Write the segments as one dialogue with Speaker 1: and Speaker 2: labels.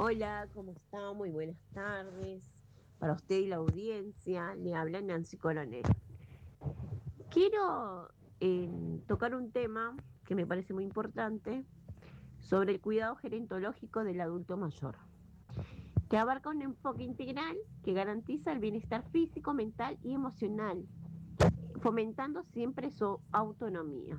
Speaker 1: Hola, ¿cómo está? Muy buenas tardes. Para usted y la audiencia, le habla Nancy Coronel. Quiero tocar un tema que me parece muy importante sobre el cuidado gerontológico del adulto mayor, que abarca un enfoque integral que garantiza el bienestar físico, mental y emocional, fomentando siempre su autonomía.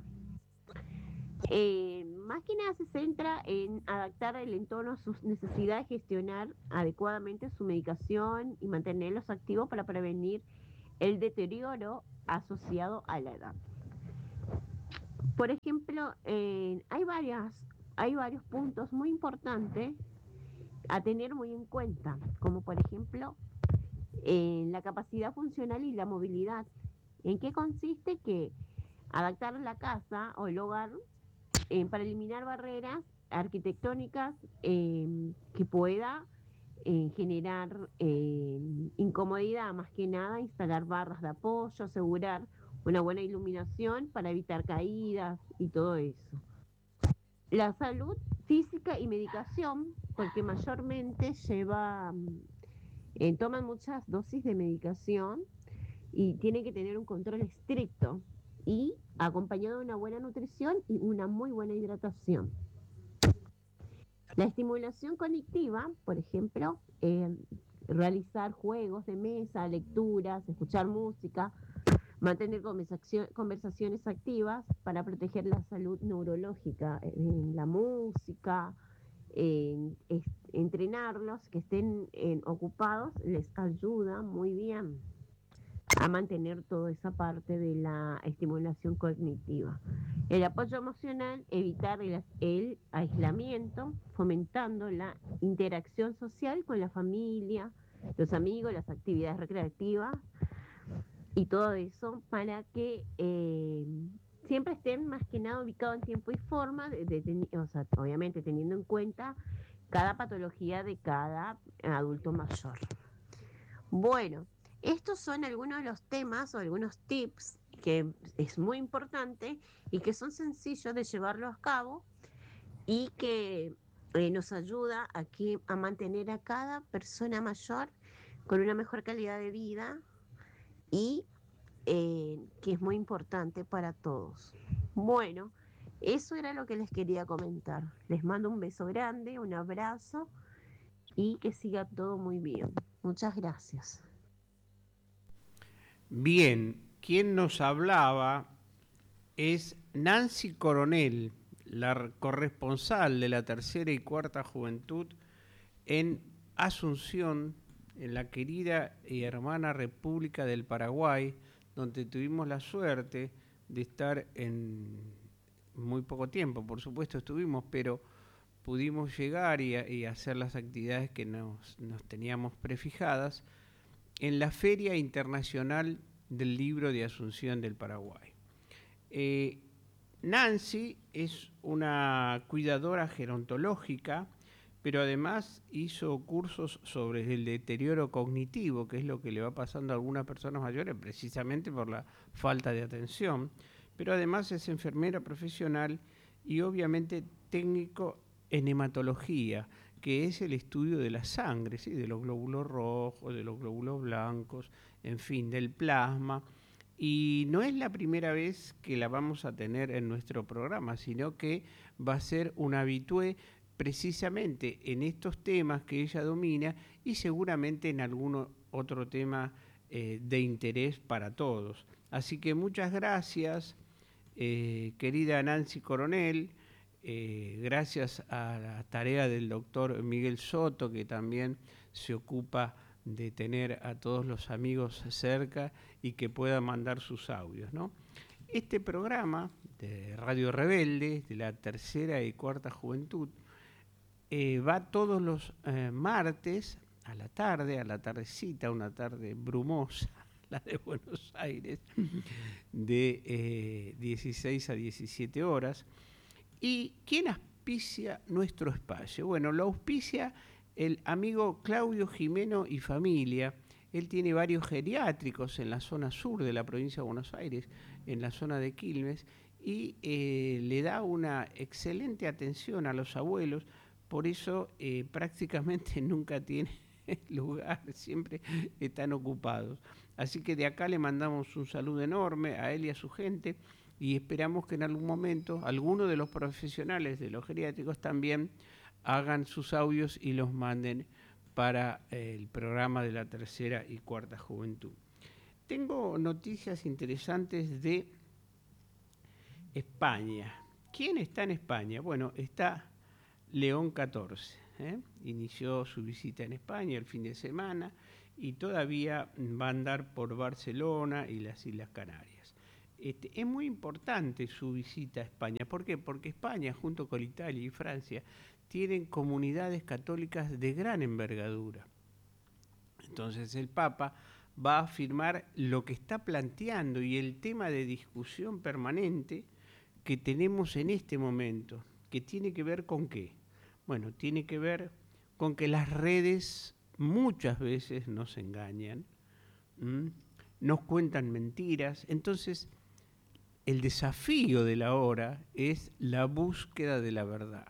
Speaker 1: Más que nada se centra en adaptar el entorno a sus necesidades, gestionar adecuadamente su medicación y mantenerlos activos para prevenir el deterioro asociado a la edad. Por ejemplo, hay varios puntos muy importantes a tener muy en cuenta, como por ejemplo la capacidad funcional y la movilidad. ¿En qué consiste? Que adaptar la casa o el hogar para eliminar barreras arquitectónicas que pueda generar incomodidad, más que nada instalar barras de apoyo, asegurar una buena iluminación para evitar caídas y todo eso. La salud física y medicación, porque mayormente toman muchas dosis de medicación y tiene que tener un control estricto y acompañado de una buena nutrición y una muy buena hidratación. La estimulación cognitiva, por ejemplo, realizar juegos de mesa, lecturas, escuchar música, mantener conversaciones activas para proteger la salud neurológica, en la música, entrenarlos, que estén ocupados, les ayuda muy bien a mantener toda esa parte de la estimulación cognitiva. El apoyo emocional, evitar el aislamiento, fomentando la interacción social con la familia, los amigos, las actividades recreativas y todo eso para que siempre estén más que nada ubicados en tiempo y forma, o sea, obviamente teniendo en cuenta cada patología de cada adulto mayor. Bueno, estos son algunos de los temas o algunos tips que es muy importante y que son sencillos de llevarlo a cabo y que nos ayuda a mantener a cada persona mayor con una mejor calidad de vida y que es muy importante para todos. Bueno, eso era lo que les quería comentar. Les mando un beso grande, un abrazo y que siga todo muy bien. Muchas gracias.
Speaker 2: Bien, quien nos hablaba es Nancy Coronel, la corresponsal de la tercera y cuarta juventud en Asunción, en la querida y hermana República del Paraguay, donde tuvimos la suerte de estar en muy poco tiempo, por supuesto estuvimos, pero pudimos llegar y hacer las actividades que nos teníamos prefijadas en la Feria Internacional del Libro de Asunción del Paraguay. Eh, Nancy es una cuidadora gerontológica, pero además hizo cursos sobre el deterioro cognitivo, que es lo que le va pasando a algunas personas mayores precisamente por la falta de atención, pero además es enfermera profesional y obviamente técnico en hematología, que es el estudio de la sangre, ¿sí? De los glóbulos rojos, de los glóbulos blancos, en fin, del plasma. Y no es la primera vez que la vamos a tener en nuestro programa, sino que va a ser una habitué precisamente en estos temas que ella domina y seguramente en algún otro tema de interés para todos. Así que muchas gracias, querida Nancy Coronel, gracias a la tarea del doctor Miguel Soto, que también se ocupa de tener a todos los amigos cerca y que puedan mandar sus audios, ¿no? Este programa de Radio Rebelde, de la tercera y cuarta juventud, va todos los martes a la tardecita, una tarde brumosa, la de Buenos Aires, de 16 a 17 horas. ¿Y quién auspicia nuestro espacio? Bueno, lo auspicia el amigo Claudio Jimeno y familia. Él tiene varios geriátricos en la zona sur de la provincia de Buenos Aires, en la zona de Quilmes, y le da una excelente atención a los abuelos por eso prácticamente nunca tiene lugar, siempre están ocupados. Así que de acá le mandamos un saludo enorme a él y a su gente y esperamos que en algún momento algunos de los profesionales de los geriátricos también hagan sus audios y los manden para el programa de la tercera y cuarta juventud. Tengo noticias interesantes de España. ¿Quién está en España? Bueno, está León XIV. Inició su visita en España el fin de semana y todavía va a andar por Barcelona y las Islas Canarias. Es muy importante su visita a España. ¿Por qué? Porque España, junto con Italia y Francia, tienen comunidades católicas de gran envergadura. Entonces el Papa va a afirmar lo que está planteando y el tema de discusión permanente que tenemos en este momento, que tiene que ver con qué. Bueno, tiene que ver con que las redes muchas veces nos engañan, nos cuentan mentiras. Entonces, el desafío de la hora es la búsqueda de la verdad.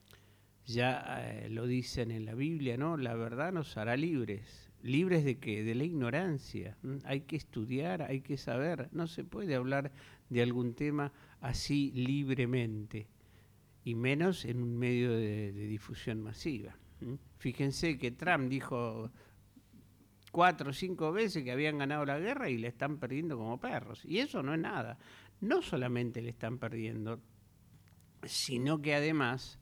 Speaker 2: Ya lo dicen en la Biblia, ¿no? La verdad nos hará libres. ¿Libres de qué? De la ignorancia. Hay que estudiar, hay que saber. No se puede hablar de algún tema así libremente, y menos en un medio de difusión masiva. Fíjense que Trump dijo 4 o 5 veces que habían ganado la guerra y le están perdiendo como perros. Y eso no es nada. No solamente le están perdiendo, sino que además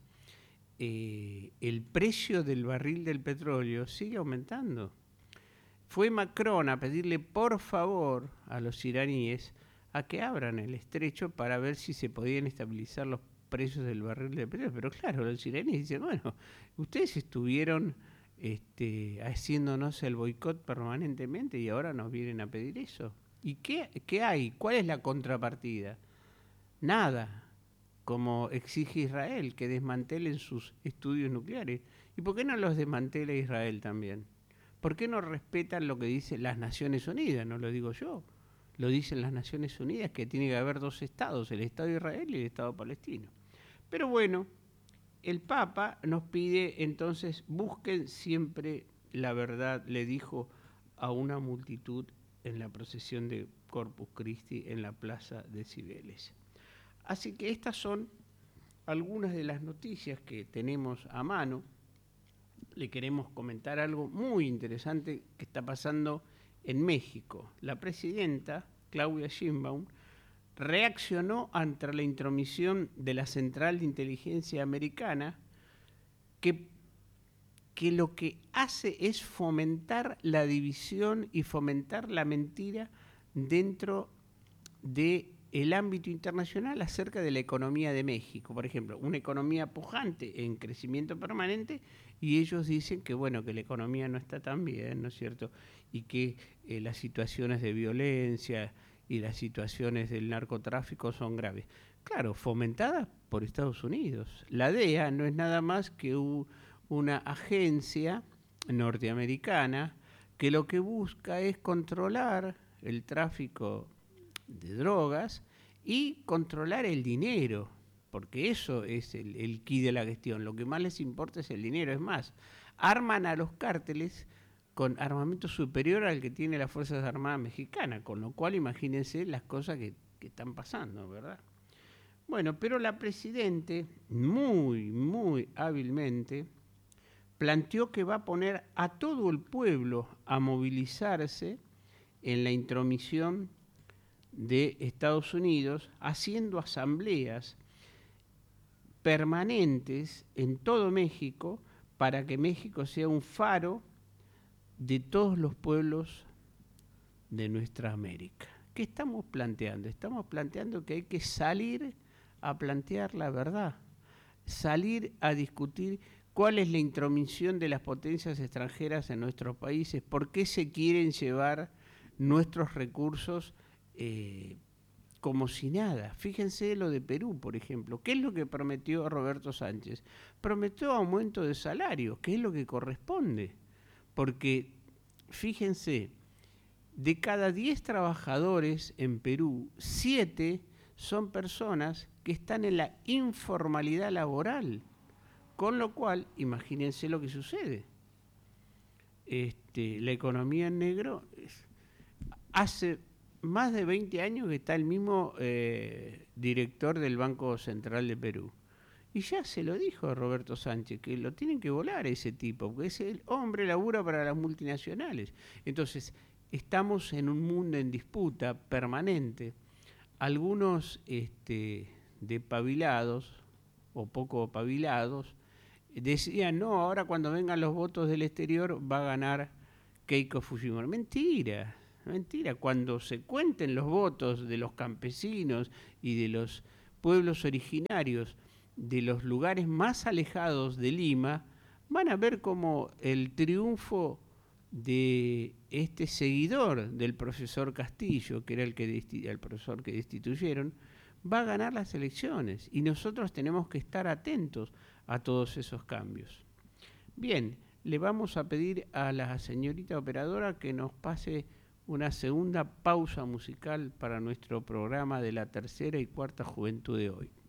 Speaker 2: el precio del barril del petróleo sigue aumentando. Fue Macron a pedirle por favor a los iraníes a que abran el estrecho para ver si se podían estabilizar los precios del barril de petróleo. Pero claro, los iraníes dicen, bueno, ustedes estuvieron haciéndonos el boicot permanentemente y ahora nos vienen a pedir eso. ¿Y qué hay? ¿Cuál es la contrapartida? Nada, como exige Israel, que desmantelen sus estudios nucleares. ¿Y por qué no los desmantela Israel también? ¿Por qué no respetan lo que dicen las Naciones Unidas? No lo digo yo, lo dicen las Naciones Unidas, que tiene que haber 2 estados, el Estado de Israel y el Estado palestino. Pero bueno, el Papa nos pide entonces, busquen siempre la verdad, le dijo a una multitud en la procesión de Corpus Christi en la plaza de Cibeles. Así que estas son algunas de las noticias que tenemos a mano. Le queremos comentar algo muy interesante que está pasando en México. La presidenta, Claudia Sheinbaum, reaccionó ante la intromisión de la Central de Inteligencia Americana, que lo que hace es fomentar la división y fomentar la mentira dentro del ámbito internacional acerca de la economía de México. Por ejemplo, una economía pujante en crecimiento permanente, y ellos dicen que bueno, que la economía no está tan bien, ¿no es cierto? Y que las situaciones de violencia y las situaciones del narcotráfico son graves. Claro, fomentadas por Estados Unidos. La DEA no es nada más que una agencia norteamericana que lo que busca es controlar el tráfico de drogas y controlar el dinero, porque eso es el quid de la cuestión. Lo que más les importa es el dinero. Es más, arman a los cárteles con armamento superior al que tiene las Fuerzas Armadas Mexicanas, con lo cual imagínense las cosas que están pasando, ¿verdad? Bueno, pero la presidente, muy hábilmente, planteó que va a poner a todo el pueblo a movilizarse en la intromisión de Estados Unidos, haciendo asambleas permanentes en todo México para que México sea un faro de todos los pueblos de nuestra América. ¿Qué estamos planteando? Estamos planteando que hay que salir a plantear la verdad, salir a discutir cuál es la intromisión de las potencias extranjeras en nuestros países, por qué se quieren llevar nuestros recursos como si nada. Fíjense lo de Perú, por ejemplo. ¿Qué es lo que prometió Roberto Sánchez? Prometió aumento de salario, que es lo que corresponde. Porque, fíjense, de cada 10 trabajadores en Perú, 7 son personas que están en la informalidad laboral. Con lo cual, imagínense lo que sucede. La economía en negro hace más de 20 años que está el mismo director del Banco Central de Perú. Y ya se lo dijo a Roberto Sánchez, que lo tienen que volar ese tipo, porque ese hombre labura para las multinacionales. Entonces, estamos en un mundo en disputa permanente. Algunos depabilados o poco pabilados decían, no, ahora cuando vengan los votos del exterior va a ganar Keiko Fujimori. Mentira, mentira. Cuando se cuenten los votos de los campesinos y de los pueblos originarios de los lugares más alejados de Lima, van a ver como el triunfo de este seguidor del profesor Castillo, que era el profesor que destituyeron, va a ganar las elecciones y nosotros tenemos que estar atentos a todos esos cambios. Bien, le vamos a pedir a la señorita operadora que nos pase una segunda pausa musical para nuestro programa de la tercera y cuarta juventud de hoy.